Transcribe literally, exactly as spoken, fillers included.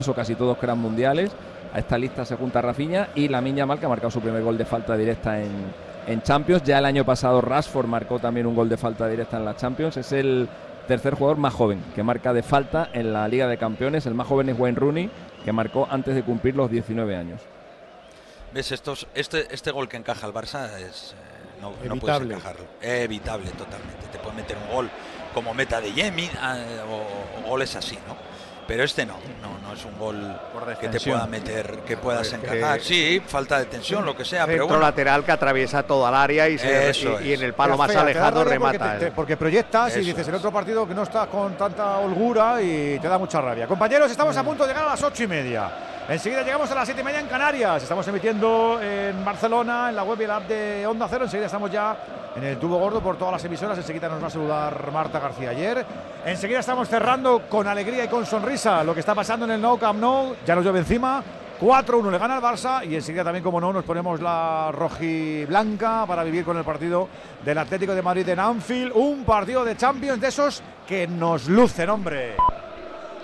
o casi todos que eran mundiales. A esta lista se junta Rafinha y Lamine Yamal, que ha marcado su primer gol de falta directa en, en Champions. Ya el año pasado Rashford marcó también un gol de falta directa en la Champions. Es el tercer jugador más joven que marca de falta en la Liga de Campeones. El más joven es Wayne Rooney, que marcó antes de cumplir los diecinueve años. ¿Ves? Estos, este, este gol que encaja el Barça es, eh, no, no puedes encajarlo. Evitable totalmente. Te puede meter un gol como meta de Yemi eh, o, o goles así, ¿no? Pero este no, no, no es un gol que te pueda meter, que puedas encajar. Que, sí, falta de tensión, lo que sea. Pero bueno, lateral que atraviesa toda el área y, se, y, y en el palo más fea, alejado remata. Porque, te, te, porque proyectas Eso y dices es. en otro partido que no estás con tanta holgura y te da mucha rabia. Compañeros, estamos a punto de llegar a las ocho y media. Enseguida llegamos a las siete y media en Canarias. Estamos emitiendo en Barcelona, en la web y la app de Onda Cero. Enseguida estamos ya en el tubo gordo por todas las emisoras. Enseguida nos va a saludar Marta García ayer. Enseguida estamos cerrando con alegría y con sonrisa lo que está pasando en el Nou Camp Nou. Ya nos llueve encima. cuatro uno le gana al Barça y enseguida también, como no, nos ponemos la rojiblanca para vivir con el partido del Atlético de Madrid en Anfield. Un partido de Champions de esos que nos lucen, hombre.